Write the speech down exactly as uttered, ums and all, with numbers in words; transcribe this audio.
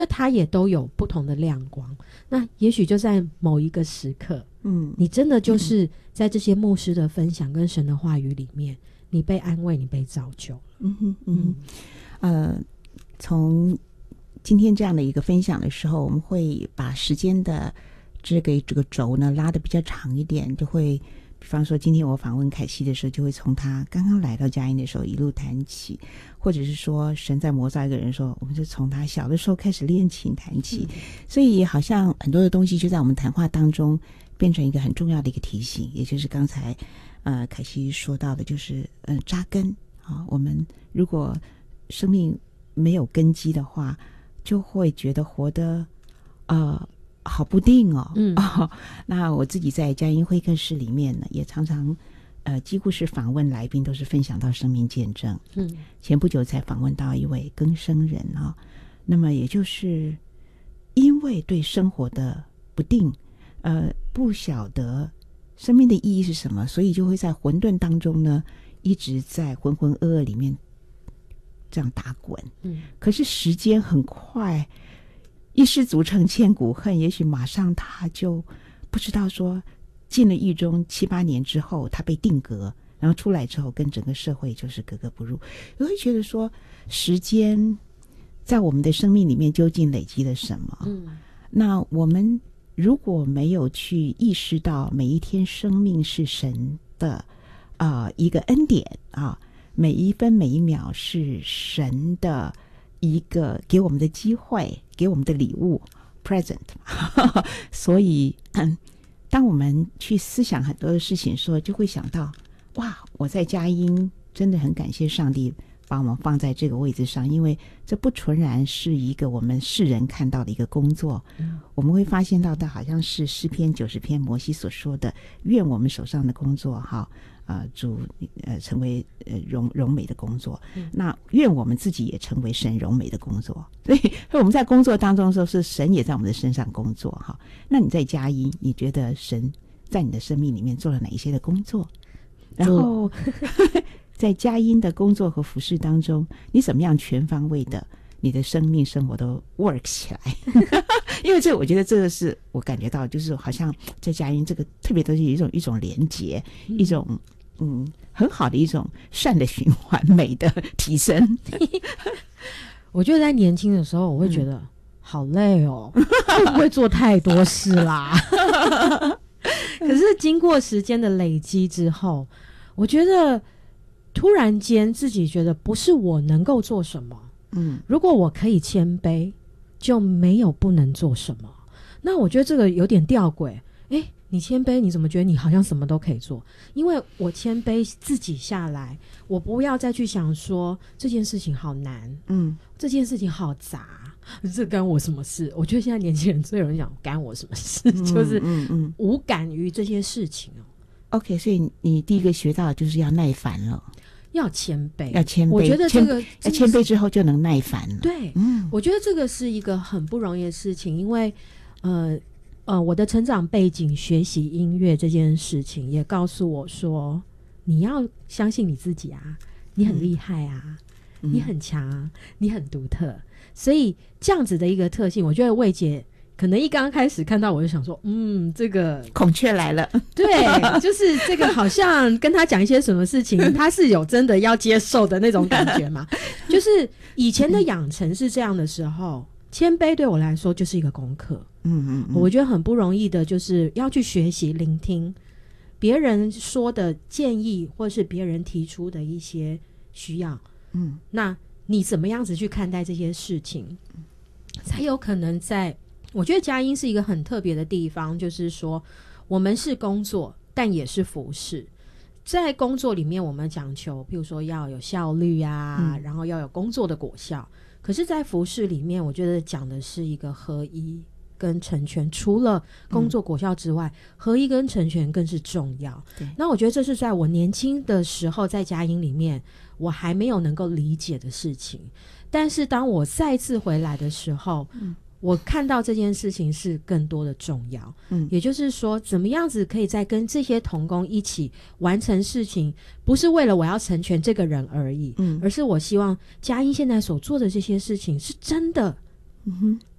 那它也都有不同的亮光。那也许就在某一个时刻，嗯，你真的就是在这些牧师的分享跟神的话语里面，你被安慰，你被造就了。 嗯哼嗯哼，呃，从今天这样的一个分享的时候，我们会把时间的这个这个轴呢拉得比较长一点，就会比方说今天我访问凯西的时候，就会从他刚刚来到佳音的时候一路谈起，或者是说神在磨造一个人的时候，我们就从他小的时候开始练琴谈起、嗯、所以好像很多的东西就在我们谈话当中变成一个很重要的一个提醒，也就是刚才呃凯西说到的，就是呃扎根啊，我们如果生命没有根基的话，就会觉得活得呃好不定哦。嗯、哦，那我自己在佳音会客室里面呢，也常常呃几乎是访问来宾都是分享到生命见证。嗯，前不久才访问到一位更生人啊、哦，那么也就是因为对生活的不定，呃，不晓得生命的意义是什么，所以就会在混沌当中呢，一直在浑浑噩噩里面这样打滚。嗯，可是时间很快。一失足成千古恨，也许马上他就不知道说进了狱中七八年之后他被定格，然后出来之后跟整个社会就是格格不入。我会觉得说时间在我们的生命里面究竟累积了什么、嗯、那我们如果没有去意识到每一天生命是神的、呃、一个恩典啊，每一分每一秒是神的一个给我们的机会，给我们的礼物 present 所以、嗯、当我们去思想很多的事情的时候，就会想到哇，我在佳音真的很感谢上帝把我们放在这个位置上，因为这不纯然是一个我们世人看到的一个工作、嗯、我们会发现到的好像是诗篇九十篇摩西所说的，愿我们手上的工作哈呃，主呃成为呃荣荣美的工作、嗯、那愿我们自己也成为神荣美的工作。所以我们在工作当中的时候，是神也在我们的身上工作哈。那你在佳音，你觉得神在你的生命里面做了哪一些的工作？然后在佳音的工作和服事当中，你怎么样全方位的你的生命生活都 work 起来因为这我觉得这个是我感觉到，就是好像在佳音这个特别都是一种一种连结、嗯、一种嗯很好的一种善的循环，美的提升我觉得在年轻的时候我会觉得、嗯、好累哦会不会做太多事啦可是经过时间的累积之后，我觉得突然间自己觉得不是我能够做什么，嗯，如果我可以谦卑，就没有不能做什么。那我觉得这个有点吊诡，诶，你谦卑，你怎么觉得你好像什么都可以做？因为我谦卑自己下来，我不要再去想说这件事情好难，嗯，这件事情好杂，这干我什么事？我觉得现在年轻人最有人讲干我什么事，嗯、就是无感于这些事情哦。 OK， 所以你第一个学到的就是要耐烦了。 要谦卑， 要谦卑。我觉得这个要谦卑之后就能耐烦了。 对，嗯，我觉得这个是一个很不容易的事情，因为呃呃，我的成长背景，学习音乐这件事情，也告诉我说，你要相信你自己啊，你很厉害啊，嗯、你很强、啊，你很独特。所以这样子的一个特性，我觉得魏姐可能一刚开始看到我就想说，嗯，这个孔雀来了， 对，就是这个好像跟他讲一些什么事情他是有真的要接受的那种感觉嘛就是以前的养成是这样的时候，谦卑对我来说就是一个功课。嗯嗯嗯，我觉得很不容易的，就是要去学习聆听别人说的建议，或是别人提出的一些需要。嗯，那你怎么样子去看待这些事情，才有可能在我觉得佳音是一个很特别的地方，就是说我们是工作，但也是服事。在工作里面我们讲求譬如说要有效率啊、嗯、然后要有工作的果效，可是在服事里面我觉得讲的是一个合一跟成全，除了工作果效之外、嗯、合一跟成全更是重要。那我觉得这是在我年轻的时候在佳音里面我还没有能够理解的事情，但是当我再次回来的时候、嗯，我看到这件事情是更多的重要。嗯，也就是说怎么样子可以在跟这些同工一起完成事情，不是为了我要成全这个人而已，嗯，而是我希望佳音现在所做的这些事情是真的嗯哼，